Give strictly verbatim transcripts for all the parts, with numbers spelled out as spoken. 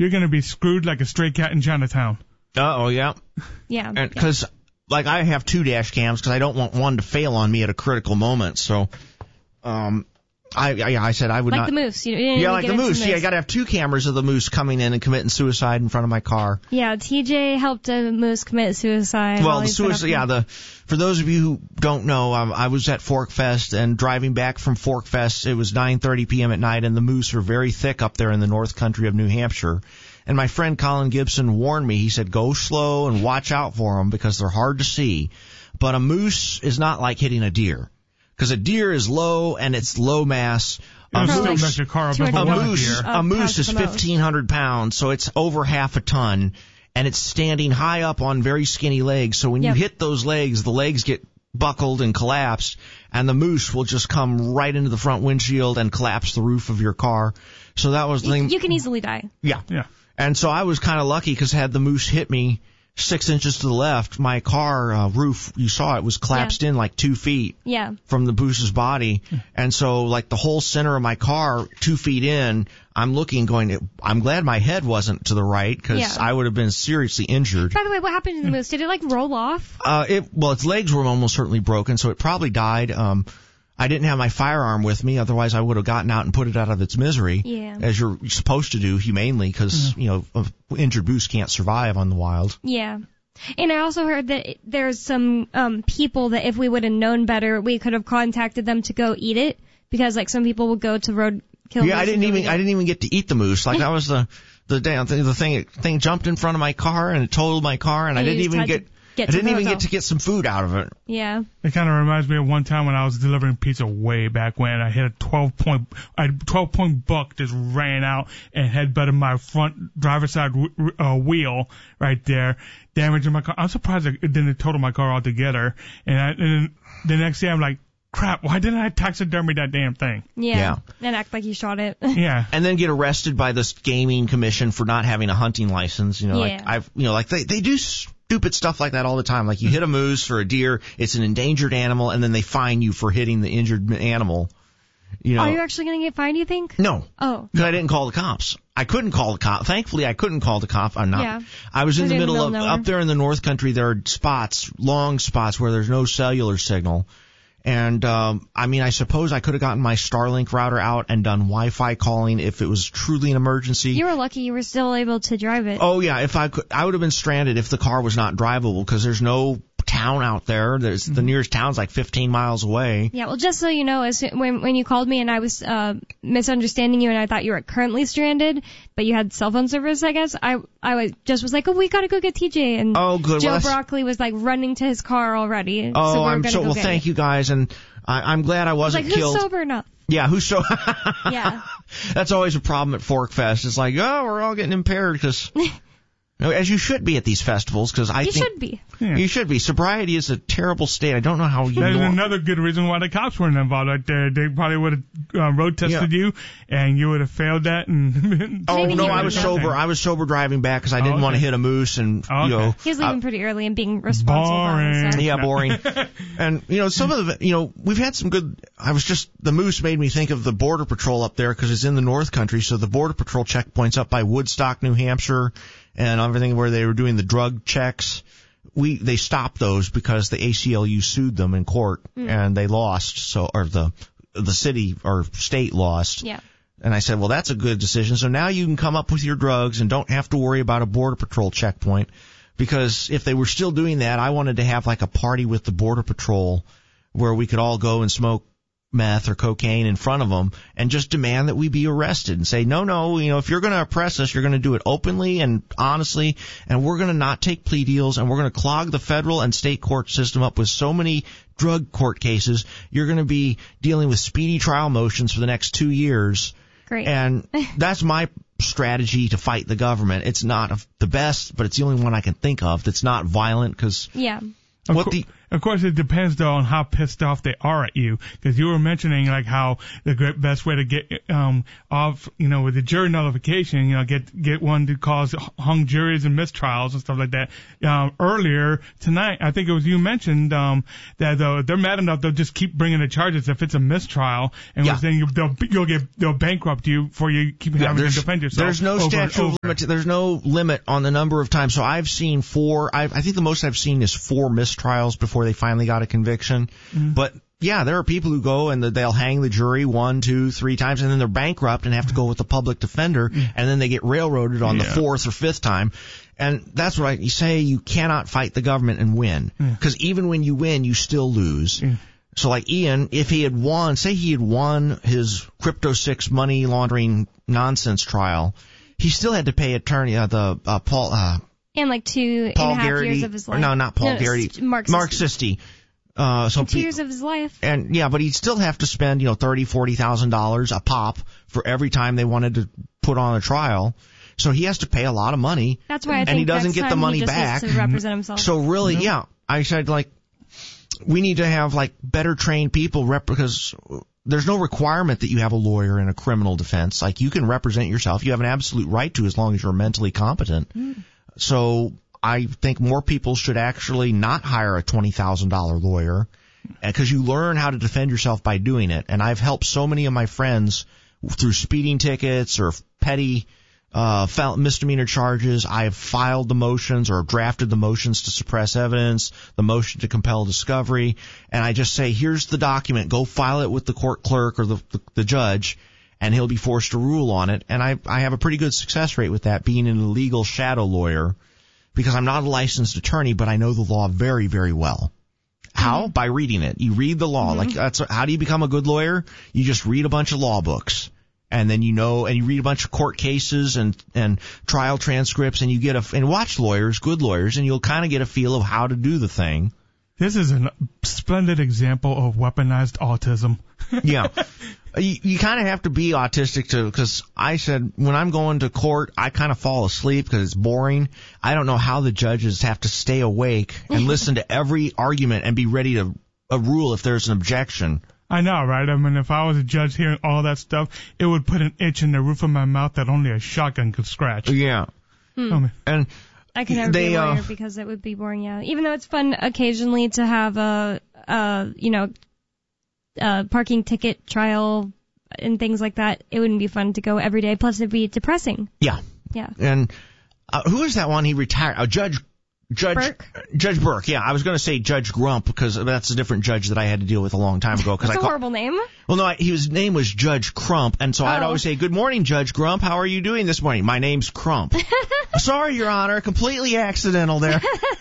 you're going to be screwed like a stray cat in Chinatown. Uh, oh, yeah. Yeah. Because, yeah. like, I have two dash cams because I don't want one to fail on me at a critical moment. So, um, I I, I said I would like not. Like the moose. You yeah, like the moose. moose. Yeah, I got to have two cameras of the moose coming in and committing suicide in front of my car. Yeah, T J helped a moose commit suicide. Well, the suicide, yeah, the, for those of you who don't know, um, I was at Fork Fest, and driving back from Fork Fest, it was nine thirty p.m. at night, and the moose are very thick up there in the north country of New Hampshire. And my friend Colin Gibson warned me. He said, go slow and watch out for them because they're hard to see. But a moose is not like hitting a deer, because a deer is low and it's low mass. A moose, mess your car up a a moose, deer. a moose is fifteen hundred pounds, so it's over half a ton, and it's standing high up on very skinny legs. So when yep. you hit those legs, the legs get buckled and collapsed, and the moose will just come right into the front windshield and collapse the roof of your car. So that was the you, thing. You can easily die. Yeah. Yeah. And so I was kind of lucky because had the moose hit me six inches to the left, my car uh, roof, you saw it, was collapsed yeah. in like two feet yeah. from the moose's body. And so like the whole center of my car, two feet in, I'm looking going, I'm glad my head wasn't to the right because yeah. I would have been seriously injured. By the way, what happened to the moose? Did it like roll off? Uh, it, well, its legs were almost certainly broken, so it probably died. Um, I didn't have my firearm with me, otherwise I would have gotten out and put it out of its misery, yeah. as you're supposed to do humanely, because mm-hmm. you know, an injured moose can't survive on the wild. Yeah. And I also heard that there's some um people that if we would have known better, we could have contacted them to go eat it, because like some people would go to road kill. Yeah, I didn't even I didn't even get to eat the moose. Like that was the the damn thing. The thing thing jumped in front of my car and it totaled my car, and, and I didn't even get. Get I didn't even hotel. get to get some food out of it. Yeah. It kind of reminds me of one time when I was delivering pizza way back when. I hit a twelve point, a twelve point buck just ran out and headbutted my front driver's side uh, wheel right there, damaging my car. I'm surprised it didn't total my car altogether. And, I, and then the next day I'm like, crap, why didn't I taxidermy that damn thing? Yeah. yeah. And act like you shot it. Yeah. And then get arrested by this gaming commission for not having a hunting license. You know, yeah. like I've, you know, like they, they do stupid stuff like that all the time. Like you hit a moose or a deer, it's an endangered animal, and then they fine you for hitting the injured animal. You know. Are you actually going to get fined, you think? No. Oh. Because I didn't call the cops. I couldn't call the cop. Thankfully, I couldn't call the cop. I'm not. Yeah. I was in the middle of, nowhere. up there in the North Country, there are spots, long spots where there's no cellular signal. And, um, I mean, I suppose I could have gotten my Starlink router out and done Wi-Fi calling if it was truly an emergency. You were lucky you were still able to drive it. Oh, yeah. If I could, I would have been stranded if the car was not drivable because there's no town out there. There's mm-hmm. the nearest town's like fifteen miles away. Yeah, well, just so you know, as when when you called me and I was uh misunderstanding you and I thought you were currently stranded, but you had cell phone service, I guess. I I was just was like, oh, we gotta go get T J, and oh, good. Joe well, Broccoli was like running to his car already. Oh, so we I'm gonna so go well. get Thank it. you guys, and I, I'm glad I wasn't I was like, killed. Who's sober enough? Yeah, who's so? Yeah. That's always a problem at Fork Fest. It's like, oh, we're all getting impaired because. As you should be at these festivals, because I you think should be. Yeah. You should be. Sobriety is a terrible state. I don't know how you. That's know. another good reason why the cops weren't involved. Like they, they probably would have uh, road tested Yeah. you, and you would have failed that. And oh Maybe no, he I was would've sober. done. I was sober driving back because I didn't Oh, okay. want to hit a moose, and Oh, you okay. know. He was leaving uh, pretty early and being responsible. Boring. So. Yeah, boring. And, you know, some of the, you know, we've had some good, I was just, the moose made me think of the Border Patrol up there because it's in the North Country. So the Border Patrol checkpoints up by Woodstock, New Hampshire, and everything where they were doing the drug checks. We, they stopped those because the A C L U sued them in court mm. and they lost. So, or the, the city or state lost. Yeah. And I said, well, that's a good decision. So now you can come up with your drugs and don't have to worry about a Border Patrol checkpoint. Because if they were still doing that, I wanted to have like a party with the Border Patrol where we could all go and smoke meth or cocaine in front of them and just demand that we be arrested and say, no, no, you know, if you're going to oppress us, you're going to do it openly and honestly, and we're going to not take plea deals, and we're going to clog the federal and state court system up with so many drug court cases. You're going to be dealing with speedy trial motions for the next two years. Great. And that's my strategy to fight the government. It's not the best, but it's the only one I can think of that's not violent because yeah. what the Of course, it depends though on how pissed off they are at you, because you were mentioning like how the great best way to get um off, you know, with the jury nullification, you know, get get one to cause hung juries and mistrials and stuff like that. Um, earlier tonight, I think it was you mentioned um that uh, they're mad enough they'll just keep bringing the charges if it's a mistrial, and yeah. then you, they'll you'll get they'll bankrupt you for you keep yeah, having to defend yourself. There's no statute of limit. There's no limit on the number of times. So I've seen four. I've, I think the most I've seen is four mistrials before they finally got a conviction. Mm-hmm. But yeah, there are people who go and they'll hang the jury one, two, three times, and then they're bankrupt and have to go with the public defender, mm-hmm. and then they get railroaded on yeah. the fourth or fifth time. And that's what I you say. You cannot fight the government and win, because yeah. even when you win, you still lose. Yeah. So like Ian, if he had won, say he had won his Crypto six money laundering nonsense trial, he still had to pay attorney uh, the uh, Paul. Uh, And like two Paul and a half Garrity, years of his life. No, not Paul no, Garrity. Mark Sisti. Mark Sisti. Uh, so two years of his life. And yeah, but he'd still have to spend, you know, thirty, forty thousand dollars a pop for every time they wanted to put on a trial. So he has to pay a lot of money. That's why I and think he doesn't next get time the money he just back. Needs to represent himself. So really, mm-hmm. yeah, I said like we need to have like better trained people rep because there's no requirement that you have a lawyer in a criminal defense. Like you can represent yourself. You have an absolute right to as long as you're mentally competent. Mm. So I think more people should actually not hire a twenty thousand dollars lawyer, because you learn how to defend yourself by doing it. And I've helped so many of my friends through speeding tickets or petty uh misdemeanor charges. I've filed the motions or drafted the motions to suppress evidence, the motion to compel discovery, and I just say, here's the document, go file it with the court clerk or the, the, the judge, and he'll be forced to rule on it. And I, I have a pretty good success rate with that, being an illegal shadow lawyer, because I'm not a licensed attorney, but I know the law very, very well. How? Mm-hmm. By reading it. You read the law. Mm-hmm. Like that's how do you become a good lawyer? You just read a bunch of law books, and then you know, and you read a bunch of court cases and and trial transcripts, and you get a and watch lawyers, good lawyers, and you'll kind of get a feel of how to do the thing. This is a splendid example of weaponized autism. Yeah. You, you kind of have to be autistic to, because I said when I'm going to court, I kind of fall asleep because it's boring. I don't know how the judges have to stay awake and listen to every argument and be ready to uh, rule if there's an objection. I know, right? I mean, if I was a judge hearing all that stuff, it would put an itch in the roof of my mouth that only a shotgun could scratch. Yeah. Hmm. I mean, and I can never they, be a lawyer uh, because it would be boring, yeah. Even though it's fun occasionally to have a, a you know, a parking ticket trial and things like that, it wouldn't be fun to go every day. Plus, it'd be depressing. Yeah. Yeah. And uh, who is that one? He retired. Uh, Judge Judge Burke? Judge Burke. Yeah, I was going to say Judge Grump because that's a different judge that I had to deal with a long time ago. Cause that's I a call, horrible name. Well, no, I, his name was Judge Crump, and so oh. I'd always say, "Good morning, Judge Grump. How are you doing this morning?" "My name's Crump." "Sorry, Your Honor, completely accidental there."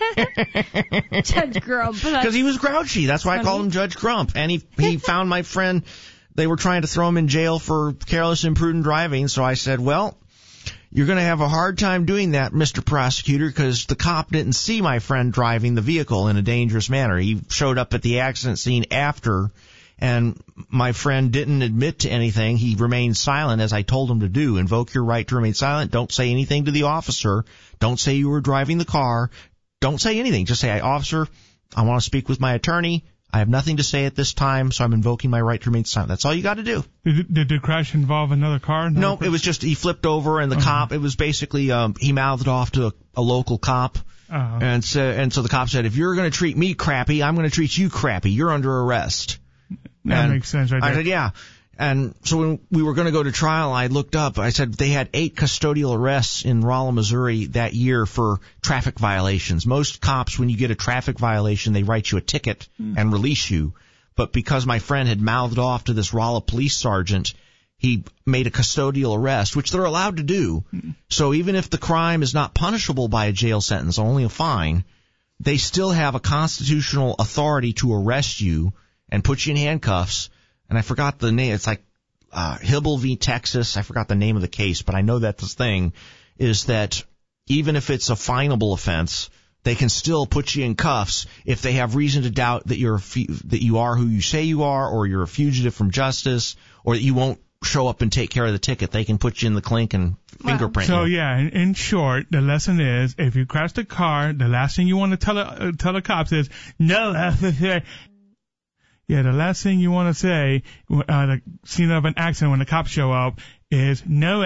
Judge Grump. Because he was grouchy. That's why funny. I called him Judge Crump. And he he found my friend. They were trying to throw him in jail for careless, imprudent driving. So I said, "Well, you're going to have a hard time doing that, Mister Prosecutor, because the cop didn't see my friend driving the vehicle in a dangerous manner. He showed up at the accident scene after, and my friend didn't admit to anything. He remained silent, as I told him to do. Invoke your right to remain silent. Don't say anything to the officer. Don't say you were driving the car. Don't say anything. Just say, officer, I want to speak with my attorney. I have nothing to say at this time, so I'm invoking my right to remain silent." That's all you got to do. Did, did the crash involve another car? Another no, person? It was just he flipped over, and the uh-huh. cop. It was basically um, he mouthed off to a, a local cop, uh-huh. and so and so the cop said, "If you're going to treat me crappy, I'm going to treat you crappy. You're under arrest." That and makes sense, right there. I said, "Yeah." And so when we were going to go to trial, I looked up. I said they had eight custodial arrests in Rolla, Missouri that year for traffic violations. Most cops, when you get a traffic violation, they write you a ticket mm. and release you. But because my friend had mouthed off to this Rolla police sergeant, he made a custodial arrest, which they're allowed to do. Mm. So even if the crime is not punishable by a jail sentence, only a fine, they still have a constitutional authority to arrest you and put you in handcuffs. And I forgot the name. It's like uh, Hibble v. Texas. I forgot the name of the case, but I know that the thing is that even if it's a finable offense, they can still put you in cuffs if they have reason to doubt that you're a fu- that you are who you say you are, or you're a fugitive from justice, or that you won't show up and take care of the ticket. They can put you in the clink and fingerprint So you. yeah, in, in short, the lesson is if you crash the car, the last thing you want to tell uh, tell the cops is no. Yeah, the last thing you want to say, uh, the scene of an accident when the cops show up is no.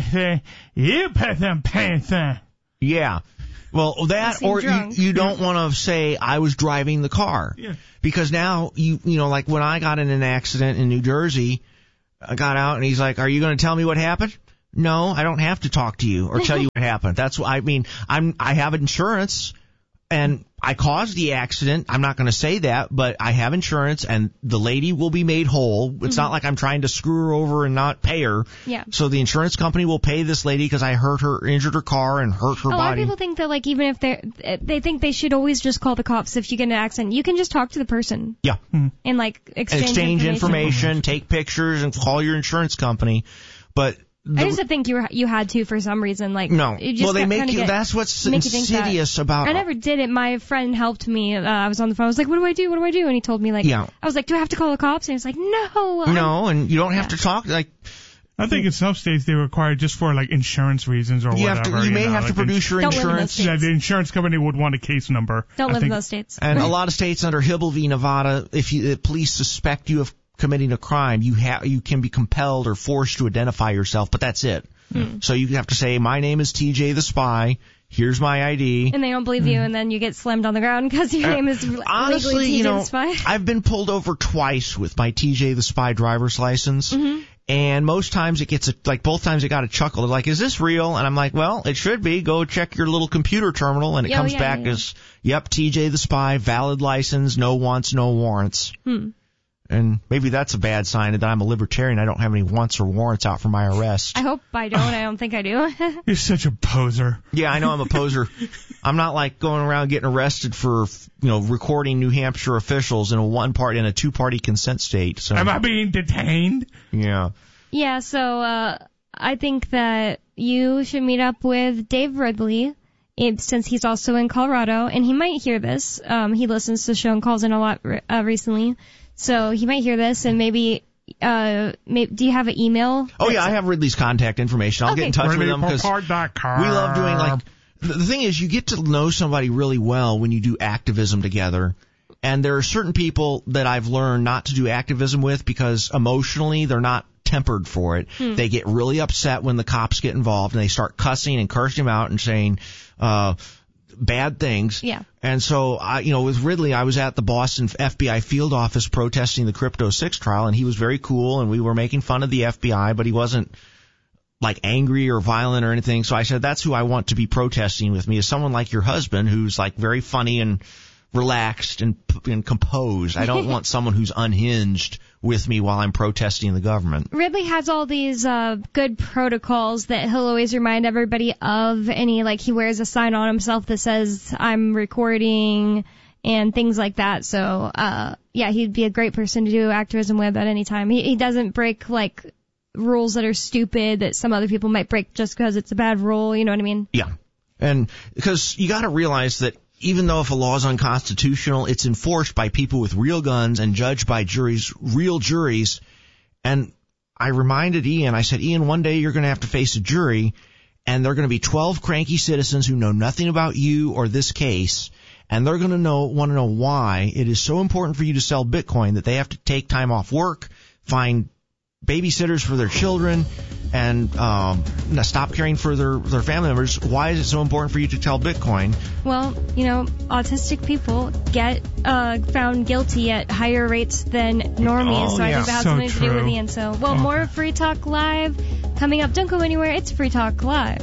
You put them pants on. Yeah. Well, that, or you, you don't want to say, I was driving the car. Yeah. Because now, you you know, like when I got in an accident in New Jersey, I got out and he's like, are you going to tell me what happened? No, I don't have to talk to you or tell you what happened. That's what I mean. I'm, I have insurance and I caused the accident. I'm not going to say that, but I have insurance and the lady will be made whole. It's mm-hmm. not like I'm trying to screw her over and not pay her. Yeah. So the insurance company will pay this lady because I hurt her, injured her car and hurt her a body. A lot of people think that, like, even if they're, they think they should always just call the cops if you get in an accident. You can just talk to the person. Yeah. Mm-hmm. And, like, exchange, exchange information, information, take pictures, and call your insurance company. But The, I just think you were, you had to for some reason. Like no, you just well they make you. Get, that's what's insidious that. about. I never did it. My friend helped me. Uh, I was on the phone. I was like, "What do I do? What do I do?" And he told me like, yeah. I was like, "Do I have to call the cops?" And he was like, "No." No, and you don't have yeah. to talk like. I think in some states they require just for like insurance reasons or you whatever. Have to, you, you may know, have like to produce your don't insurance. Yeah, the insurance company would want a case number. Don't I live think. in those states. And a lot of states under Hibble v. Nevada, if you, the police suspect you of committing a crime, you have you can be compelled or forced to identify yourself, but that's it. Hmm. So you have to say, my name is T J the Spy. Here's my I D. And they don't believe you, and then you get slammed on the ground because your uh, name is honestly, legally T J you know, the Spy. I've been pulled over twice with my T J the Spy driver's license. Mm-hmm. And most times it gets a, like both times it got a chuckle. They're like, is this real? And I'm like, well, it should be. Go check your little computer terminal. And it oh, comes yeah, back yeah. as, yep, T J the Spy, valid license, no wants, no warrants. Hmm. And maybe that's a bad sign that I'm a libertarian. I don't have any wants or warrants out for my arrest. I hope I don't. I don't think I do. You're such a poser. Yeah, I know I'm a poser. I'm not like going around getting arrested for, you know, recording New Hampshire officials in a one part in a two party consent state. So am I being detained? Yeah. Yeah. So uh, I think that you should meet up with Dave Ridley. It, since he's also in Colorado, and he might hear this. Um, he listens to the show and calls in a lot uh, recently. So he might hear this, and maybe, uh, maybe, do you have an email? Oh yeah, I have Ridley's contact information. I'll okay. get in touch with him because we love doing like, the thing is you get to know somebody really well when you do activism together. And there are certain people that I've learned not to do activism with because emotionally they're not tempered for it. Hmm. They get really upset when the cops get involved and they start cussing and cursing him out and saying, uh, bad things. Yeah. And so, I, you know, with Ridley, I was at the Boston F B I field office protesting the Crypto six trial, and he was very cool, and we were making fun of the F B I, but he wasn't, like, angry or violent or anything. So I said, that's who I want to be protesting with me, is someone like your husband who's, like, very funny and relaxed and, and composed. I don't want someone who's unhinged with me while I'm protesting the government. Ridley has all these uh good protocols that he'll always remind everybody of, and he like he wears a sign on himself that says I'm recording and things like that. So uh yeah, he'd be a great person to do activism with at any time. He he doesn't break like rules that are stupid that some other people might break just because it's a bad rule, you know what I mean? Yeah. And because you got to realize that even though if a law is unconstitutional, it's enforced by people with real guns and judged by juries, real juries. And I reminded Ian, I said, Ian, one day you're going to have to face a jury, and they're going to be twelve cranky citizens who know nothing about you or this case, and they're going to know want to know why it is so important for you to sell Bitcoin that they have to take time off work, find babysitters for their children, and um, stop caring for their, their family members. Why is it so important for you to tell Bitcoin? Well, you know, autistic people get uh, found guilty at higher rates than normies, oh, so I yeah. think that has so something true. to do with Ian. So, well, okay. More Free Talk Live coming up. Don't go anywhere. It's Free Talk Live.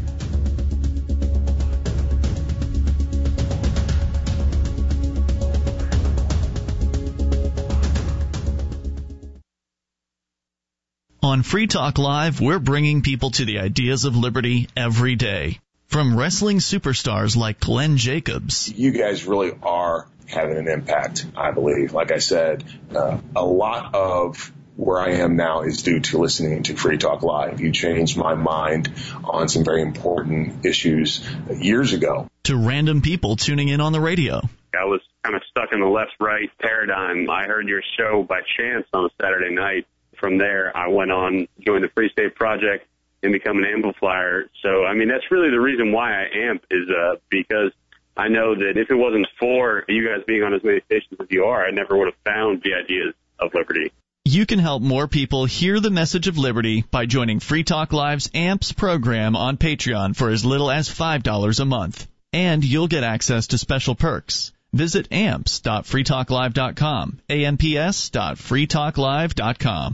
On Free Talk Live, we're bringing people to the ideas of liberty every day. From wrestling superstars like Glenn Jacobs. You guys really are having an impact, I believe. Like I said, uh, a lot of where I am now is due to listening to Free Talk Live. You changed my mind on some very important issues years ago. To random people tuning in on the radio. I was kind of stuck in the left-right paradigm. I heard your show by chance on a Saturday night. from there, I went on, joined the Free State Project, and become an amplifier. So, I mean, that's really the reason why I amp is uh, because I know that if it wasn't for you guys being on as many stations as you are, I never would have found the ideas of liberty. You can help more people hear the message of liberty by joining Free Talk Live's A M P S program on Patreon for as little as five dollars a month. And you'll get access to special perks. Visit amps dot free talk live dot com, A M P S dot free talk live dot com.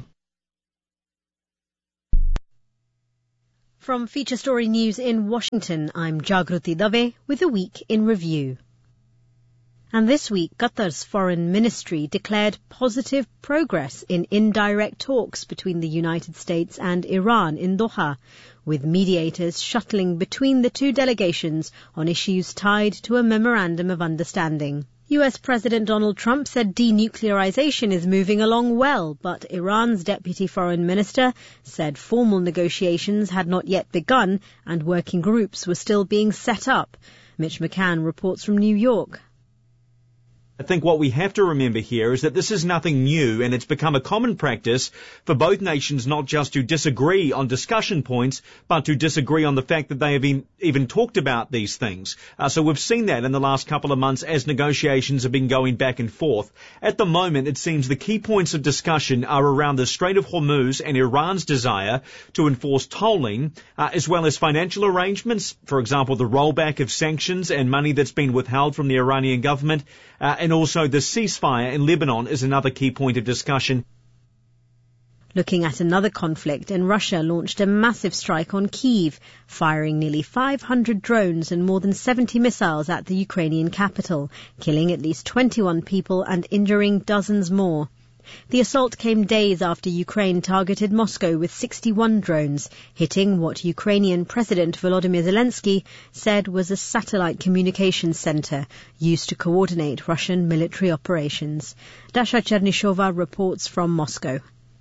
From Feature Story News in Washington, I'm Jagruti Dave with a week in review. And this week, Qatar's foreign ministry declared positive progress in indirect talks between the United States and Iran in Doha, with mediators shuttling between the two delegations on issues tied to a memorandum of understanding. U S President Donald Trump said denuclearization is moving along well, but Iran's deputy foreign minister said formal negotiations had not yet begun and working groups were still being set up. Mitch McCann reports from New York. I think what we have to remember here is that this is nothing new, and it's become a common practice for both nations not just to disagree on discussion points, but to disagree on the fact that they have been, even talked about these things. Uh, so we've seen that in the last couple of months as negotiations have been going back and forth. At the moment, it seems the key points of discussion are around the Strait of Hormuz and Iran's desire to enforce tolling, uh, as well as financial arrangements, for example, the rollback of sanctions and money that's been withheld from the Iranian government, uh, and also the ceasefire in Lebanon is another key point of discussion. Looking at another conflict, and Russia launched a massive strike on Kyiv, firing nearly five hundred drones and more than seventy missiles at the Ukrainian capital, killing at least twenty-one people and injuring dozens more. The assault came days after Ukraine targeted Moscow with sixty-one drones, hitting what Ukrainian President Volodymyr Zelensky said was a satellite communications center used to coordinate Russian military operations. Dasha Chernyshova reports from Moscow.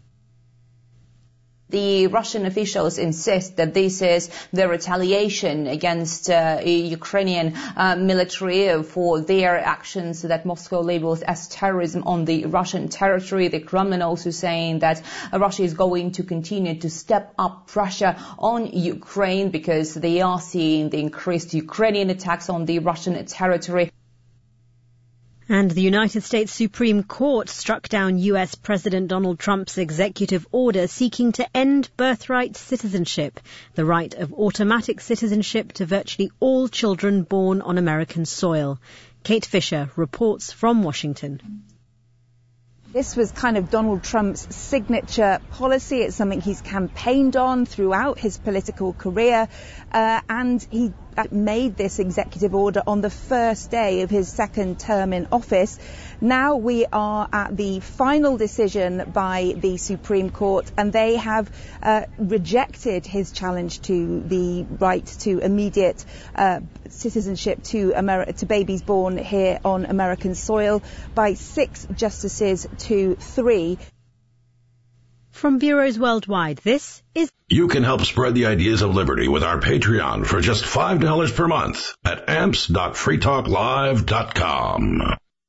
The Russian officials insist that this is the retaliation against uh, Ukrainian uh, military for their actions that Moscow labels as terrorism on the Russian territory. The Kremlin also saying that uh, Russia is going to continue to step up pressure on Ukraine because they are seeing the increased Ukrainian attacks on the Russian territory. And the United States Supreme Court struck down U S President Donald Trump's executive order seeking to end birthright citizenship, the right of automatic citizenship to virtually all children born on American soil. Kate Fisher reports from Washington. This was kind of Donald Trump's signature policy. It's something he's campaigned on throughout his political career, uh, and he made this executive order on the first day of his second term in office. Now we are at the final decision by the Supreme Court, and they have uh, rejected his challenge to the right to immediate uh, citizenship to, Ameri- to babies born here on American soil by six justices to three. From bureaus worldwide, this is... You can help spread the ideas of liberty with our Patreon for just five dollars per month at amps dot free talk live dot com.